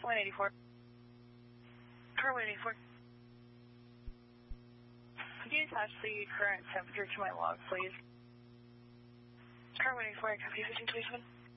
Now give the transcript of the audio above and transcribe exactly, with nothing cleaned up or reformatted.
one eighty-four. Car one eighty-four. Could you attach the current temperature to my log, please? Car one eighty-four, copy fifteen twenty-seven.